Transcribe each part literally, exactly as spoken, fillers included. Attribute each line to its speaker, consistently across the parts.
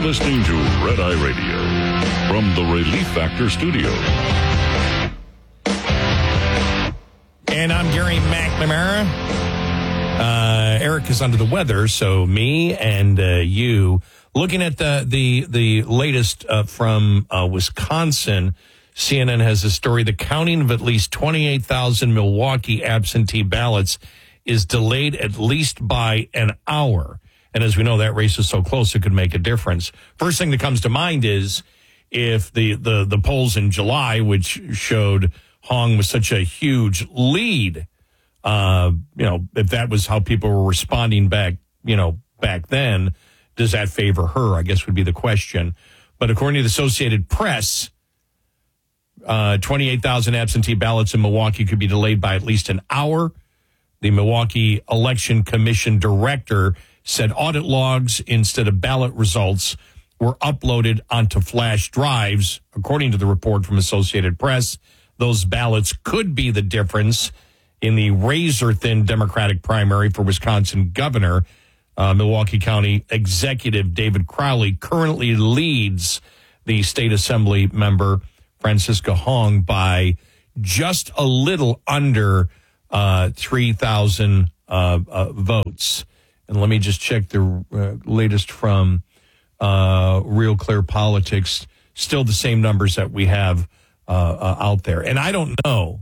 Speaker 1: listening to Red Eye Radio from the Relief Factor Studio.
Speaker 2: And I'm Gary McNamara. Uh, Eric is under the weather, so me and uh, you looking at the the the latest uh, from uh, Wisconsin. C N N has a story: the counting of at least twenty-eight thousand Milwaukee absentee ballots is delayed at least by an hour. And as we know, that race is so close, it could make a difference. First thing that comes to mind is if the, the, the polls in July, which showed Hong with such a huge lead, uh, you know, if that was how people were responding back, you know, back then, does that favor her, I guess would be the question. But according to the Associated Press, uh, twenty-eight thousand absentee ballots in Milwaukee could be delayed by at least an hour. The Milwaukee Election Commission director said audit logs instead of ballot results were uploaded onto flash drives. According to the report from Associated Press, those ballots could be the difference in the razor-thin Democratic primary for Wisconsin governor. Uh, Milwaukee County Executive David Crowley currently leads the state assembly member Francisca Hong by just a little under uh, three thousand uh, uh, votes. And let me just check the uh, latest from uh, Real Clear Politics. Still the same numbers that we have uh, uh, out there. And I don't know.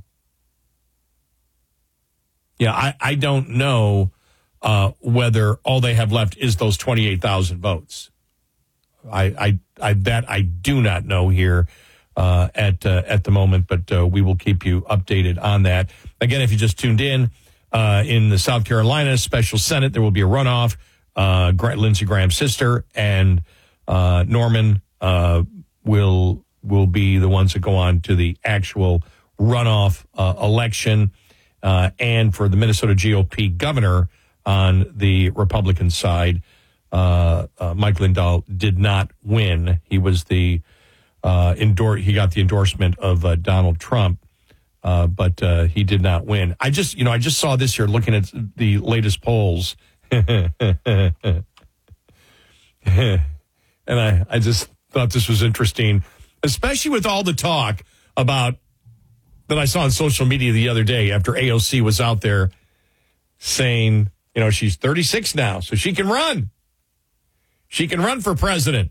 Speaker 2: Yeah, I, I don't know uh, whether all they have left is those twenty-eight thousand votes. I, I, I that I do not know here uh, at uh, at the moment, but uh, we will keep you updated on that. Again, if you just tuned in, Uh, in the South Carolina Special Senate, there will be a runoff. Uh, Lindsey Graham's sister and uh, Norman uh, will will be the ones that go on to the actual runoff uh, election. Uh, and for the Minnesota G O P governor on the Republican side, uh, uh, Mike Lindell did not win. He was the uh, endor- he got the endorsement of uh, Donald Trump. Uh, but uh, he did not win. I just, you know, I just saw this here looking at the latest polls. and I, I just thought this was interesting, especially with all the talk about that I saw on social media the other day after A O C was out there saying, you know, she's thirty-six now, so she can run. She can run for president.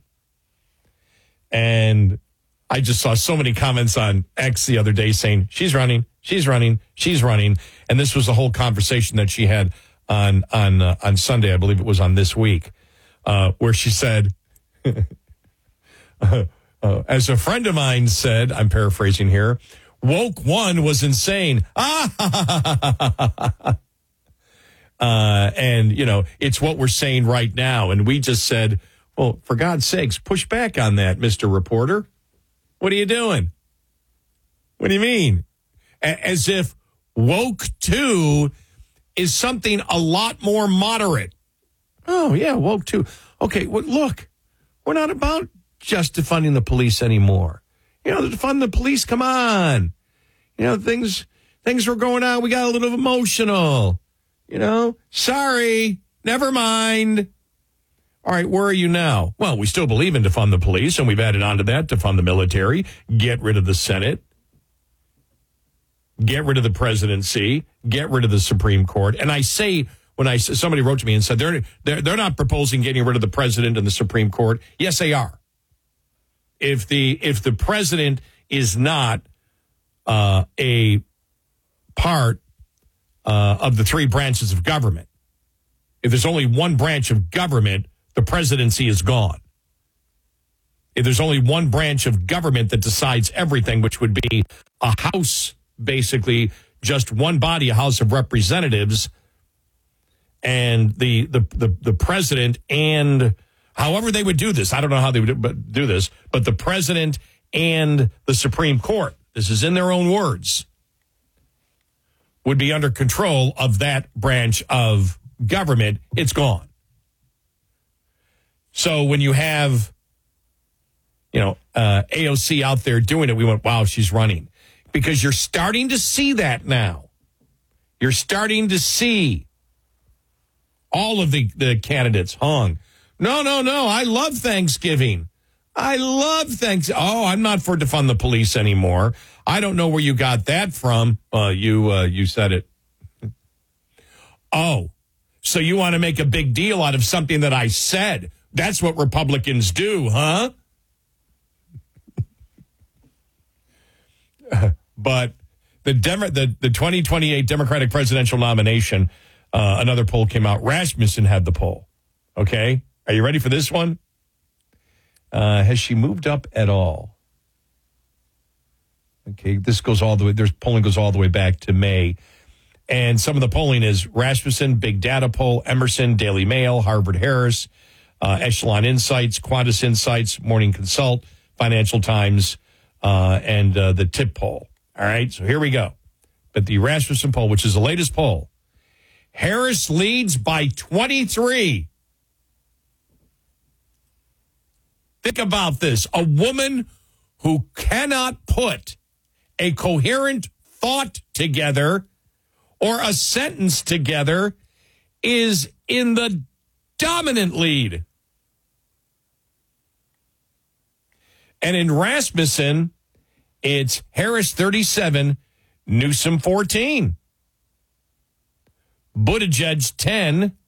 Speaker 2: And I just saw so many comments on X the other day saying, she's running, she's running, she's running. And this was the whole conversation that she had on on uh, on Sunday, I believe it was on This Week, uh, where she said, uh, uh, as a friend of mine said, I'm paraphrasing here, woke one was insane. Ah, uh, and, you know, it's what we're saying right now. And we just said, well, for God's sakes, push back on that, Mister Reporter. What are you doing? What do you mean? A- as if woke two is something a lot more moderate. Oh, yeah, woke two. Okay, well, look, we're not about just defunding the police anymore. You know, defund the police, come on. You know, things things were going on. We got a little emotional. You know, sorry, never mind. All right, where are you now? Well, we still believe in defund the police, and we've added on to that, defund the military, get rid of the Senate, get rid of the presidency, get rid of the Supreme Court. And I say, when I somebody wrote to me and said they're they're they're not proposing getting rid of the president and the Supreme Court. Yes, they are. If the if the president is not uh, a part uh, of the three branches of government, if there's only one branch of government, the presidency is gone. If there's only one branch of government that decides everything, which would be a house, basically just one body, a House of Representatives, and the the the, the president and however they would do this, I don't know how they would do this, but the president and the Supreme Court, this is in their own words, would be under control of that branch of government. It's gone. So when you have, you know, uh, A O C out there doing it, we went, wow, she's running. Because you're starting to see that now. You're starting to see all of the, the candidates, Hong, No, no, no. I love Thanksgiving. I love thanks. Oh, I'm not for defund the police anymore. I don't know where you got that from. Uh, you uh, you said it. Oh, so you want to make a big deal out of something that I said? That's what Republicans do, huh? But the, Demo- the the twenty twenty-eight Democratic presidential nomination, uh, another poll came out. Rasmussen had the poll. Okay, are you ready for this one? Uh, has she moved up at all? Okay, this goes all the way. There's polling goes all the way back to May, and some of the polling is Rasmussen, Big Data Poll, Emerson, Daily Mail, Harvard Harris, uh, Echelon Insights, Qantas Insights, Morning Consult, Financial Times, uh, and uh, the Tip Poll. All right, so here we go. But the Rasmussen poll, which is the latest poll, Harris leads by twenty-three. Think about this. A woman who cannot put a coherent thought together or a sentence together is in the dominant lead. And in Rasmussen, it's Harris thirty-seven, Newsom fourteen. Buttigieg ten,